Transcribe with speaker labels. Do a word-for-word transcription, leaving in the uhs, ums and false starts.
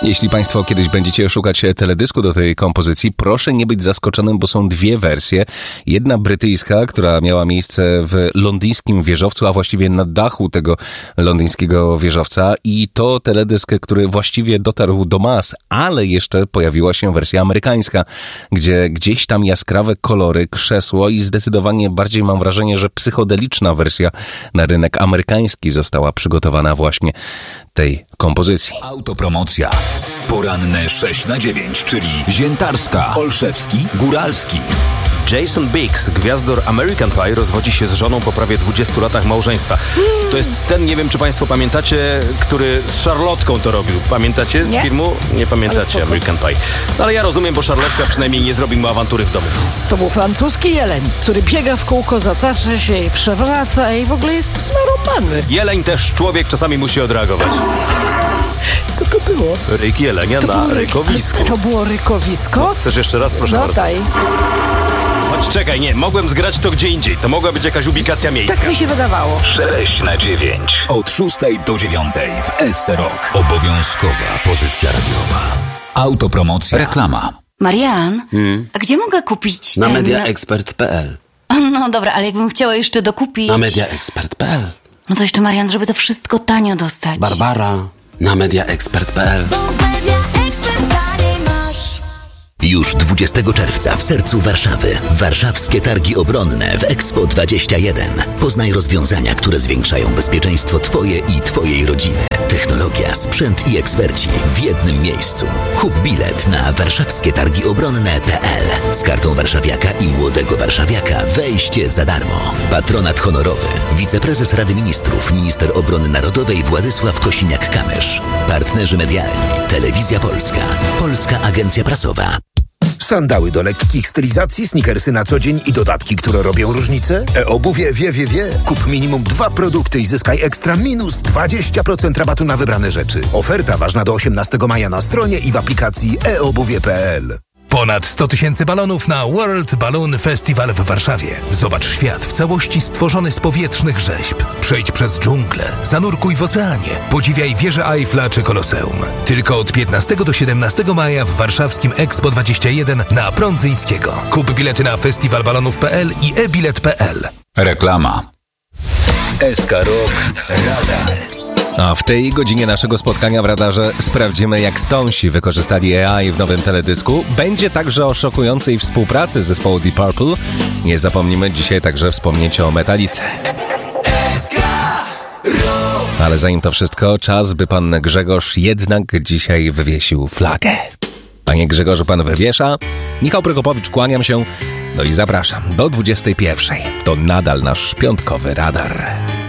Speaker 1: Jeśli Państwo kiedyś będziecie szukać teledysku do tej kompozycji, proszę nie być zaskoczonym, bo są dwie wersje. Jedna brytyjska, która miała miejsce w londyńskim wieżowcu, a właściwie na dachu tego londyńskiego wieżowca, i to teledysk, który właściwie dotarł do mas, ale jeszcze pojawiła się wersja amerykańska, gdzie gdzieś tam jaskrawe kolory, krzesło i zdecydowanie bardziej mam wrażenie, że psychodeliczna wersja na rynek amerykański została przygotowana właśnie tej kompozycji.
Speaker 2: Autopromocja. Poranne sześć na dziewięć, czyli Ziętarska, Olszewski, Góralski.
Speaker 3: Jason Biggs, gwiazdor American Pie, rozwodzi się z żoną po prawie dwudziestu latach małżeństwa. To jest ten, nie wiem czy Państwo pamiętacie, który z Szarlotką to robił. Pamiętacie z
Speaker 4: nie.
Speaker 3: filmu? Nie pamiętacie American Pie. No ale ja rozumiem, bo Szarlotka przynajmniej nie zrobi mu awantury w domu.
Speaker 4: To był francuski jeleń, który biega w kółko, zatacza się i przewraca i w ogóle jest narąbany.
Speaker 3: Jeleń też człowiek czasami musi odreagować.
Speaker 4: Co to było?
Speaker 3: Ryk jelenia
Speaker 4: To
Speaker 3: na
Speaker 4: było ryk-
Speaker 3: rykowisku.
Speaker 4: To było rykowisko?
Speaker 3: No, chcesz jeszcze raz? Proszę
Speaker 4: No
Speaker 3: bardzo.
Speaker 4: daj.
Speaker 3: Chodź, czekaj, nie, mogłem zgrać to gdzie indziej. To mogła być jakaś ubikacja miejska.
Speaker 4: Tak mi się wydawało.
Speaker 2: sześć na dziewięć. Od szóstej do dziewiątej w S C Rock. Obowiązkowa pozycja radiowa. Autopromocja. Reklama.
Speaker 5: Marian, hmm? a gdzie mogę kupić
Speaker 6: Na
Speaker 5: ten...
Speaker 6: mediaexpert kropka p l.
Speaker 5: No dobra, ale jakbym chciała jeszcze dokupić...
Speaker 6: Na mediaexpert kropka p l.
Speaker 5: No to jeszcze, Marian, żeby to wszystko tanio dostać.
Speaker 6: Barbara, na mediaexpert kropka p l.
Speaker 7: Już dwudziestego czerwca w sercu Warszawy. Warszawskie Targi Obronne w Expo dwadzieścia jeden. Poznaj rozwiązania, które zwiększają bezpieczeństwo Twoje i Twojej rodziny. Technologia, sprzęt i eksperci w jednym miejscu. Kup bilet na warszawskie targi obronne kropka p l. Z kartą warszawiaka i młodego warszawiaka wejście za darmo. Patronat honorowy. Wiceprezes Rady Ministrów, minister obrony narodowej Władysław Kosiniak-Kamysz. Partnerzy medialni. Telewizja Polska. Polska Agencja Prasowa.
Speaker 8: Sandały do lekkich stylizacji, sneakersy na co dzień i dodatki, które robią różnicę? E-obuwie wie, wie, wie. Kup minimum dwa produkty i zyskaj ekstra minus dwadzieścia procent rabatu na wybrane rzeczy. Oferta ważna do osiemnastego maja na stronie i w aplikacji e obuwie kropka p l.
Speaker 9: Ponad sto tysięcy balonów na World Balloon Festival w Warszawie. Zobacz świat w całości stworzony z powietrznych rzeźb. Przejdź przez dżunglę, zanurkuj w oceanie, podziwiaj wieżę Eiffla czy Koloseum. Tylko od piętnastego do siedemnastego maja w warszawskim Expo dwadzieścia jeden na Prądzyńskiego. Kup bilety na festiwal balonów kropka p l i e bilet kropka p l.
Speaker 2: Reklama. S K Rock Radar.
Speaker 1: A w tej godzinie naszego spotkania w radarze sprawdzimy, jak Stonesi wykorzystali A I w nowym teledysku. Będzie także o szokującej współpracy zespołu Deep Purple. Nie zapomnimy dzisiaj także wspomnieć o Metalice. Ale zanim to wszystko, czas, by pan Grzegorz jednak dzisiaj wywiesił flagę. Panie Grzegorzu, pan wywiesza. Michał Prokopowicz, kłaniam się. No i zapraszam do dwudziestej pierwszej. To nadal nasz piątkowy radar.